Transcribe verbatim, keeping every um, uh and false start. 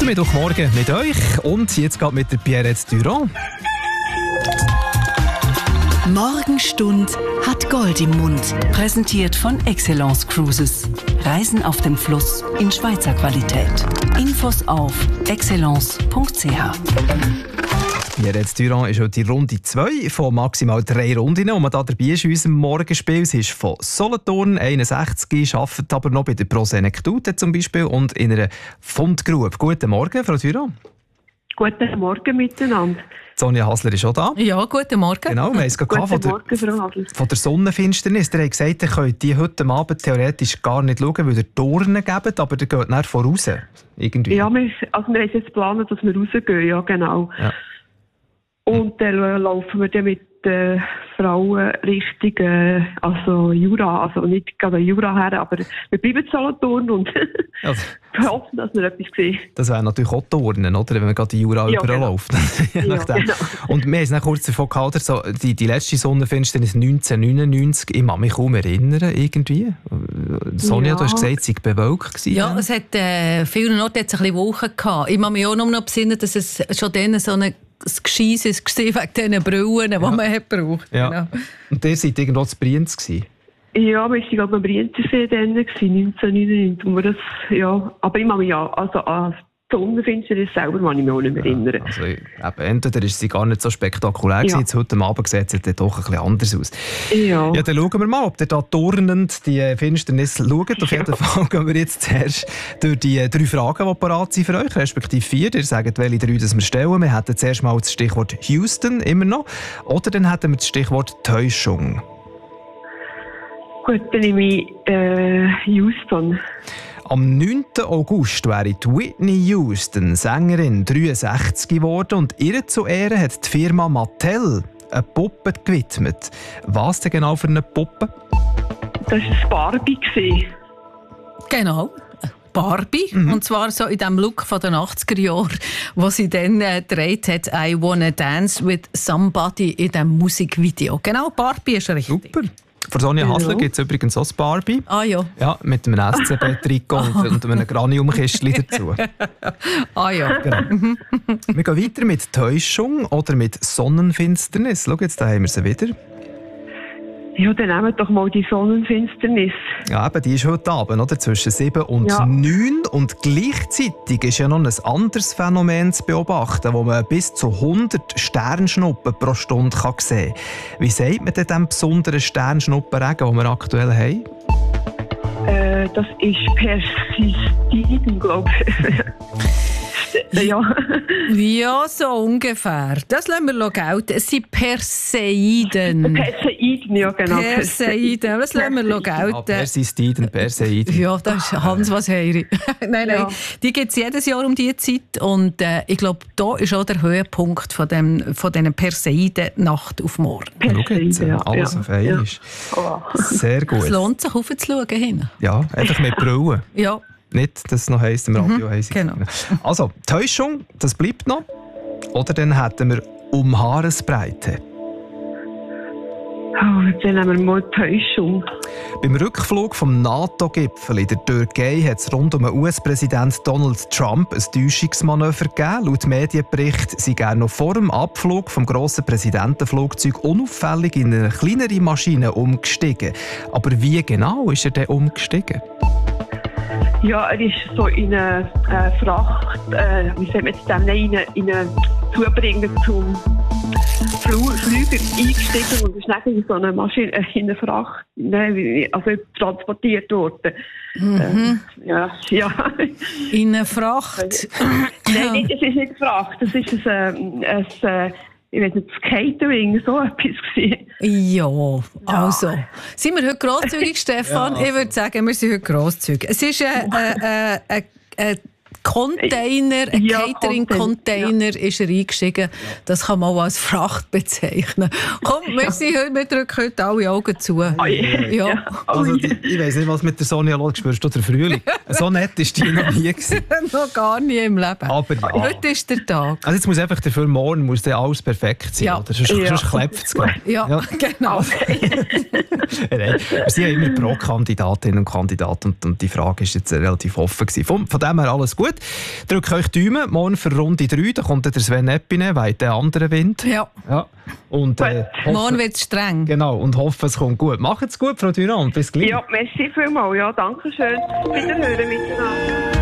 Mittwochmorgen mit euch und jetzt geht mit der Pierrette Durand. Morgenstund hat Gold im Mund. Präsentiert von Excellence Cruises. Reisen auf dem Fluss in Schweizer Qualität. Infos auf excellence punkt c h. Pierrette Durand ist heute die Runde zwei von maximal drei Runden. Und man da dabei ist in unserem Morgenspiel. Sie ist von Solothurn, einundsechzig, arbeitet aber noch bei der Prosenektute zum Beispiel und in einer Fundgrube. Guten Morgen, Frau Durand. Guten Morgen miteinander. Sonja Hasler ist auch da. Ja, guten Morgen. Genau, wir haben es gerade von der, Morgen, Frau Hasler. von der Sonnenfinsternis. Ihr habt gesagt, ihr könnt die heute Abend theoretisch gar nicht schauen, weil ihr Dornen gebt, aber ihr geht nicht voraus. Irgendwie. Ja, wir, also wir haben jetzt geplant, dass wir rausgehen, ja genau. Ja. Und dann äh, laufen wir dann mit den äh, Frauen Richtung äh, also Jura, also nicht gerade Jura her, aber wir bleiben zu Solothurn und Also, hoffen, dass wir etwas sehen. das wäre natürlich auch Dornen, oder? Wenn man gerade die Jura Ja, überall genau. läuft. Je Ja, nachdem. genau. Und wir haben es dann kurz davon gehalten, so, die, die letzte Sonnenfinsternis neunzehnhundertneunundneunzig, ich kann mich kaum erinnern, irgendwie. Sonja, Ja. du hast gesagt, es war bewölkt gewesen. Ja, es hat äh, vielen Orten hat's ein bisschen Wochen gehabt. Ich kann mich auch noch noch besinnen, dass es schon dann so ein Gescheiss war wegen diesen Brillen, die man hat gebraucht. Ja. Genau. Und ihr seid irgendwo zu Brienz gewesen. Ja, wir waren gerade am Brienzersee dann, neunzehnhundertneunundneunzig, wo wir das, ja, aber ich kann mich ja, also an die Sonnenfinsternis selber kann ich mich auch nicht mehr erinnern. Also, eben, entweder ist sie gar nicht so spektakulär gewesen, Ja. jetzt heute Abend sieht sie dann doch ein bisschen anders aus. Ja. Ja, dann schauen wir mal, ob ihr da turnend die Finsternis schaut. Auf jeden Fall gehen wir jetzt zuerst durch die drei Fragen, die parat sind für euch, respektive vier. Ihr sagt, welche drei das wir stellen. Wir hätten zuerst mal das Stichwort Houston, immer noch. Oder dann hätten wir das Stichwort Täuschung. Gut, dann nehme ich äh, Houston. Am neunten August wäre die Whitney Houston, Sängerin, dreiundsechzig geworden und ihr zu Ehren hat die Firma Mattel eine Puppe gewidmet. Was denn genau für eine Puppe? Das war Barbie. gewesen. Genau. Barbie. Mhm. Und zwar so in dem Look von den achtziger Jahren, wo sie dann äh, gedreht hat, «I Wanna Dance with Somebody» in dem Musikvideo. Genau, Barbie ist richtig. Super. Von Sonja Ja. Hasler gibt es übrigens auch das Barbie. Ah ja. Ja, mit einem S C B-Trikot und, und einem Graniumkistchen dazu. Ah ja. Genau. Wir gehen weiter mit Täuschung oder mit Sonnenfinsternis. Schau, jetzt da haben wir sie wieder. Ja, dann nehmen wir doch mal die Sonnenfinsternis. Ja, eben, die ist heute Abend, oder? Zwischen sieben und Ja. neun. Und gleichzeitig ist ja noch ein anderes Phänomen zu beobachten, wo man bis zu hundert Sternschnuppen pro Stunde kann sehen kann. Wie sagt man denn diesem besonderen Sternschnuppenregen, den wir aktuell haben? Äh, das ist Persistiden, glaube ich. Ja. Ja, so ungefähr. Das lassen wir noch gelten. Es sind Perseiden. Perseiden, ja genau. Perseiden, das lassen wir noch Ah, gelten. Persistiden, Perseiden. Ja, das ist Hans, was höre ich. Nein, nein, Ja. die gibt es jedes Jahr um diese Zeit. Und äh, ich glaube, da ist auch der Höhepunkt von, dem, von diesen Perseiden Nacht auf morgen. Schau jetzt, Perseiden, ja. alles ja. auf einmal. Oh. Sehr gut. Es lohnt sich, aufzuschauen hin. Ja, einfach mit Brillen. Ja, Nicht, dass es noch heisst, im Radio mhm, heisst. genau. Also, Täuschung, das bleibt noch. Oder dann hätten wir um Haaresbreite. Oh, dann nehmen wir mal Täuschung. Beim Rückflug vom NATO-Gipfel in der Türkei hat es rund um den U S-Präsident Donald Trump ein Täuschungsmanöver gegeben. Laut Medienbericht sind er noch vor dem Abflug vom grossen Präsidentenflugzeug unauffällig in eine kleinere Maschine umgestiegen. Aber wie genau ist er denn umgestiegen? Ja, er ist so in eine äh, Fracht, äh, wie soll man jetzt dem nennen, in eine Zubringer zum Fl Flüger eingestiegen und ist dann in so eine Maschine, äh, in eine Fracht, ne, wie- also transportiert worden. Mhm. Äh, ja, ja. in einer Fracht. Nein, nicht, es ist nicht Fracht, das ist ein, äh, ein äh, ich weiß nicht, das Catering, so etwas gewesen. Ja, also. Sind wir heute grosszügig, Stefan? Ja, also. Ich würde sagen, wir sind heute grosszügig. Es ist ein, ein, ein, ein Container, ein Ja, Catering-Container ist er eingestiegen. Das kann man auch als Fracht bezeichnen. Komm, wir, sind heute, wir drücken heute alle Augen zu. Oh, yeah. Ja. Ja. Also, ich weiss nicht, was mit der Sonja los spürst du den Frühling. So nett ist die noch nie gewesen. Noch gar nie im Leben. Aber ja. Heute ist der Tag. Also jetzt muss einfach dafür morgen muss dann alles perfekt sein, Ja. oder? Sonst, Ja. sonst klebt es gleich. Ja, Ja. genau. Nein, wir sind ja immer Pro-Kandidatinnen und Kandidaten und, und die Frage ist jetzt relativ offen gewesen. Von, von dem her alles gut. Drückt euch die Daumen, morgen für Runde drei, da kommt der Sven Epine, weit der andere Wind. Ja. ja. Und, äh, hoffe, morgen wird es streng. Genau, und hoffe, es kommt gut. Macht's gut, Frau Durand, bis gleich. Ja, merci vielmals. Ja, danke schön. Wiederhören miteinander.